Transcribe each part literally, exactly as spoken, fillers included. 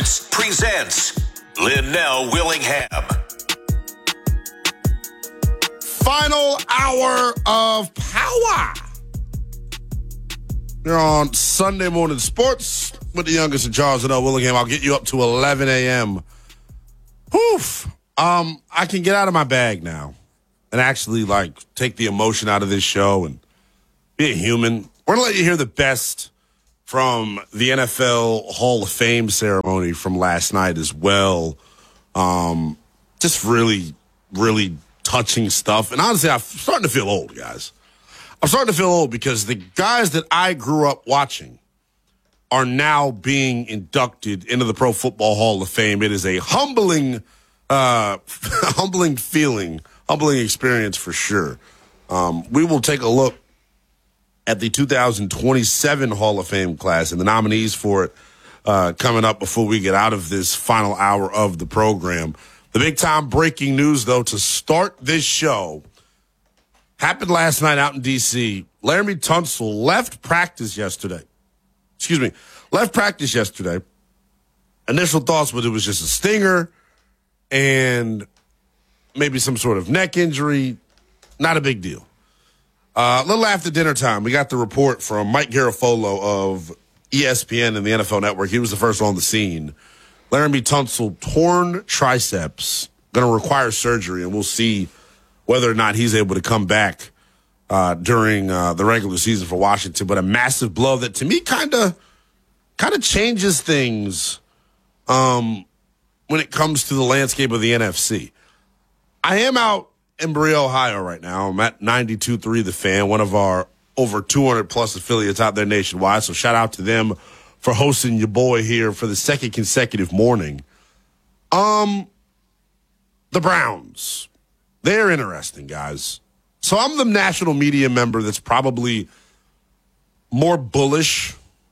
Sports presents Linnell Willingham. Final hour of power. You're on Sunday Morning Sports with the youngest of Charles Linnell Willingham. I'll get you up to eleven a.m. Woof. Um, I can get out of my bag now and actually, like, take the emotion out of this show and be a human. We're going to let you hear the best from the N F L Hall of Fame ceremony from last night as well. Um, just really, really touching stuff. And honestly, I'm starting to feel old, guys. I'm starting to feel old because the guys that I grew up watching are now being inducted into the Pro Football Hall of Fame. It is a humbling, uh, humbling feeling, humbling experience for sure. Um, we will take a look at the two thousand twenty-seven Hall of Fame class and the nominees for it uh, coming up before we get out of this final hour of the program. The big-time breaking news, though, to start this show happened last night out in D C Laremy Tunsil left practice yesterday. Excuse me, left practice yesterday. Initial thoughts was it was just a stinger and maybe some sort of neck injury. Not a big deal. Uh, a little after dinner time, we got the report from Mike Garafolo of E S P N and the N F L Network. He was the first on the scene. Laremy Tunsil, torn triceps, going to require surgery, and we'll see whether or not he's able to come back uh, during uh, the regular season for Washington. But a massive blow that, to me, kind of kind of changes things um, when it comes to the landscape of the N F C. I am out in Berea, Ohio right now. I'm at ninety-two point three The Fan, one of our over two hundred plus affiliates out there nationwide. So shout out to them for hosting your boy here for the second consecutive morning. Um, the Browns, they're interesting, guys. So I'm the national media member that's probably more bullish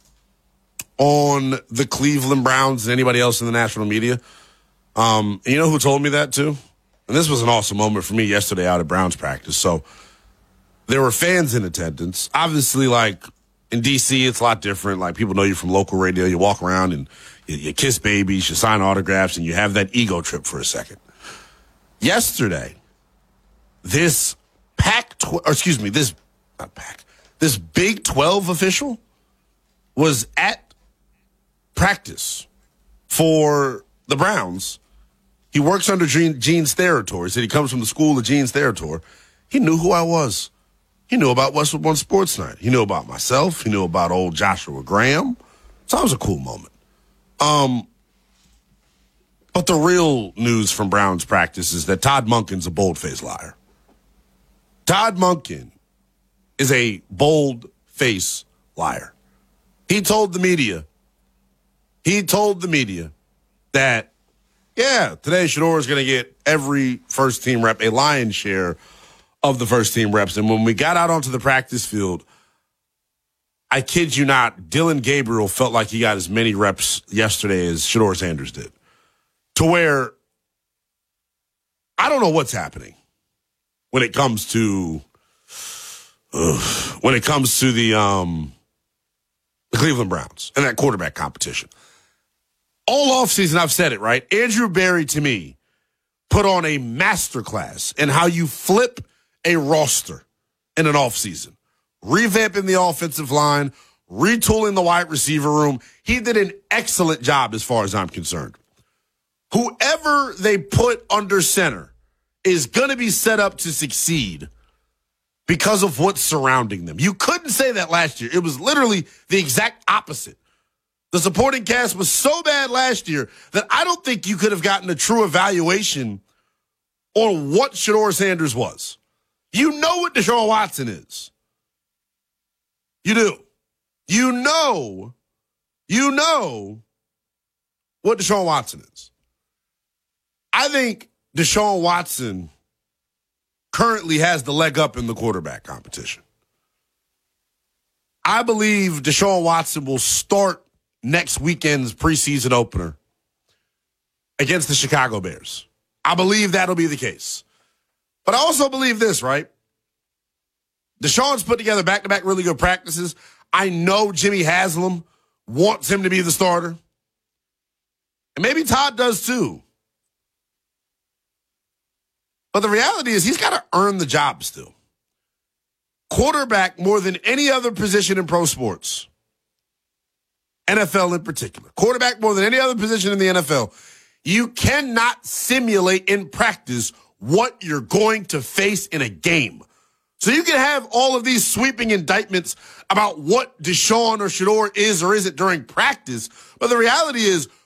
on the Cleveland Browns than anybody else in the national media. Um, and you know who told me that too? And this was an awesome moment for me yesterday out at Browns practice. So there were fans in attendance. Obviously, like in D C, it's a lot different. Like people know you from local radio. You walk around and you, you kiss babies, you sign autographs, and you have that ego trip for a second. Yesterday, this Pac, tw- or excuse me, this not Pac, this Big twelve official was at practice for the Browns. He works under Gene, Gene's Therator. He said he comes from the school of Gene's Therator. He knew who I was. He knew about Westwood One Sports Night. He knew about myself. He knew about old Joshua Graham. So that was a cool moment. Um, but the real news from Browns practice is that Todd Monken's a bold-faced liar. Todd Monken is a bold-faced liar. He told the media, he told the media that yeah, today Shedeur is going to get every first-team rep, a lion's share of the first-team reps. And when we got out onto the practice field, I kid you not, Dillon Gabriel felt like he got as many reps yesterday as Shedeur Sanders did. To where I don't know what's happening when it comes to uh, when it comes to the um, the Cleveland Browns and that quarterback competition. All offseason, I've said it, right? Andrew Berry, to me, put on a masterclass in how you flip a roster in an offseason. Revamping the offensive line, retooling the wide receiver room. He did an excellent job as far as I'm concerned. Whoever they put under center is going to be set up to succeed because of what's surrounding them. You couldn't say that last year. It was literally the exact opposite. The supporting cast was so bad last year that I don't think you could have gotten a true evaluation on what Shedeur Sanders was. You know what Deshaun Watson is. You do. You know, you know what Deshaun Watson is. I think Deshaun Watson currently has the leg up in the quarterback competition. I believe Deshaun Watson will start next weekend's preseason opener against the Chicago Bears. I believe that'll be the case. But I also believe this, right? Deshaun's put together back-to-back really good practices. I know Jimmy Haslam wants him to be the starter. And maybe Todd does too. But the reality is he's got to earn the job still. Quarterback more than any other position in pro sports. N F L in particular. Quarterback more than any other position in the N F L. You cannot simulate in practice what you're going to face in a game. So you can have all of these sweeping indictments about what Deshaun or Shedeur is or isn't during practice, but the reality is